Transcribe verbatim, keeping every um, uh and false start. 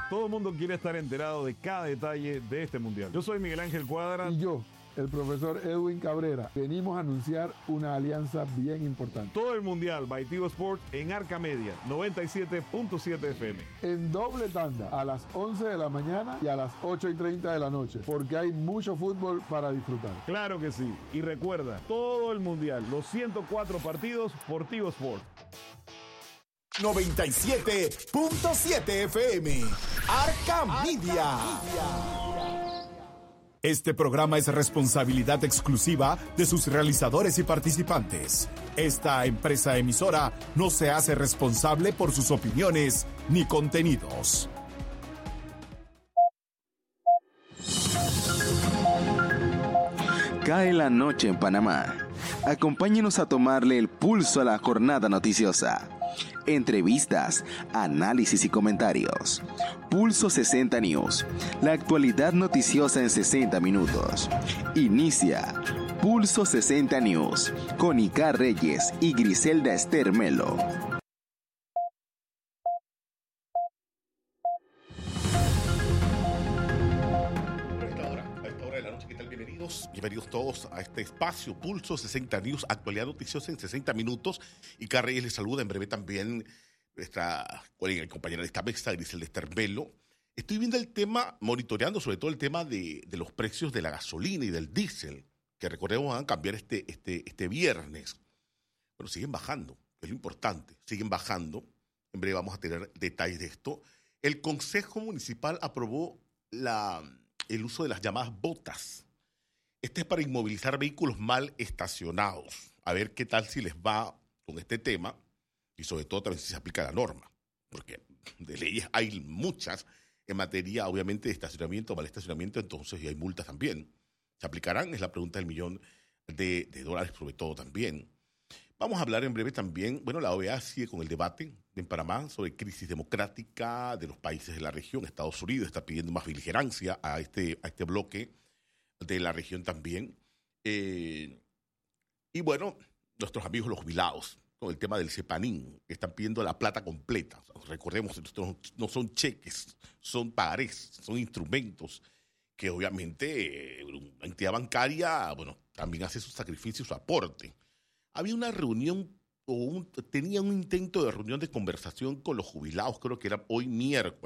Todo el mundo quiere estar enterado de cada detalle de este mundial. Yo soy Miguel Ángel Cuadra. Y yo, el profesor Edwin Cabrera. Venimos a anunciar una alianza bien importante. Todo el mundial by Tigo Sports en Arca Media, noventa y siete punto siete F M. En doble tanda, a las once de la mañana y a las ocho y treinta de la noche, porque hay mucho fútbol para disfrutar. Claro que sí. Y recuerda, todo el mundial, los ciento cuatro partidos por Tigo Sports. noventa y siete punto siete F M. Arca Media. Este programa es responsabilidad exclusiva de sus realizadores y participantes. Esta empresa emisora no se hace responsable por sus opiniones ni contenidos. Cae la noche en Panamá. Acompáñenos a tomarle el pulso a la jornada noticiosa. Entrevistas, análisis y comentarios. Pulso sesenta News. La actualidad noticiosa en sesenta minutos. Inicia Pulso sesenta News con Icar Reyes y Griselda Esther Melo. Bienvenidos todos a este espacio Pulso sesenta News, actualidad noticiosa en sesenta minutos. Y Carreyes les saluda en breve también nuestra compañera de esta mesa, Griselda Esther Melo. Estoy viendo el tema, monitoreando sobre todo el tema de, de los precios de la gasolina y del diésel, que recordemos van a cambiar este, este, este viernes. Bueno, siguen bajando, es lo importante, siguen bajando. En breve vamos a tener detalles de esto. El Consejo Municipal aprobó la, el uso de las llamadas botas. Este es para inmovilizar vehículos mal estacionados. A ver qué tal si les va con este tema y sobre todo también si se aplica la norma. Porque de leyes hay muchas en materia, obviamente, de estacionamiento, mal estacionamiento, entonces y hay multas también. ¿Se aplicarán? Es la pregunta del millón de, de dólares, sobre todo también. Vamos a hablar en breve también, bueno, la O E A sigue con el debate en Panamá sobre crisis democrática de los países de la región. Estados Unidos está pidiendo más beligerancia a este, a este bloque de la región también. Eh, y bueno, nuestros amigos los jubilados, con el tema del CEPANIN, que están pidiendo la plata completa. O sea, recordemos, estos no son cheques, son pagarés, son instrumentos que obviamente eh, una entidad bancaria, bueno, también hace su sacrificio, su aporte. Había una reunión, o un, tenía un intento de reunión de conversación con los jubilados, creo que era hoy miércoles,